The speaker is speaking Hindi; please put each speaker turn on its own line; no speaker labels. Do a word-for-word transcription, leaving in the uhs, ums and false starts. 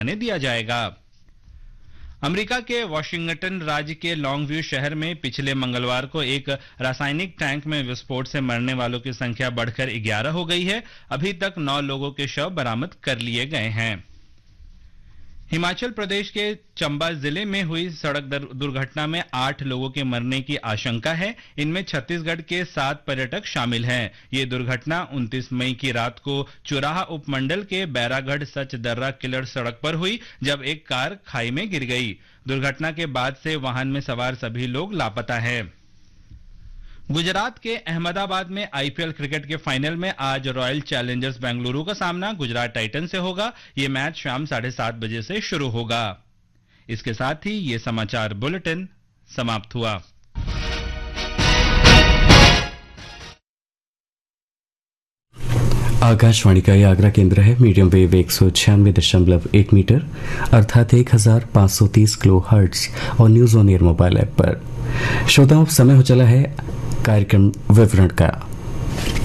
ने दिया जाएगा। अमेरिका के वाशिंगटन राज्य के लॉन्ग व्यू शहर में पिछले मंगलवार को एक रासायनिक टैंक में विस्फोट से मरने वालों की संख्या बढ़कर ग्यारह हो गई है। अभी तक नौ लोगों के शव बरामद कर लिए गए हैं। हिमाचल प्रदेश के चंबा जिले में हुई सड़क दुर्घटना में आठ लोगों के मरने की आशंका है। इनमें छत्तीसगढ़ के सात पर्यटक शामिल हैं। ये दुर्घटना उनतीस मई की रात को चुराहा उपमंडल के बैरागढ़ सच दर्रा किलर सड़क पर हुई, जब एक कार खाई में गिर गई। दुर्घटना के बाद से वाहन में सवार सभी लोग लापता हैं। गुजरात के अहमदाबाद में आईपीएल क्रिकेट के फाइनल में आज रॉयल चैलेंजर्स बेंगलुरु का सामना गुजरात टाइटन से होगा। ये मैच शाम साढ़े सात बजे से शुरू होगा। इसके साथ ही ये समाचार बुलेटिन समाप्त हुआ।
आकाशवाणी का ये आगरा केंद्र है। मीडियम वेव एक सौ छियानवे दशमलव एक मीटर अर्थात एक हजार पाँच सौ तीस किलो हर्ट्ज और news on air mobile app पर। श्रोताओं, समय हो चला है कार्यक्रम विवरण का।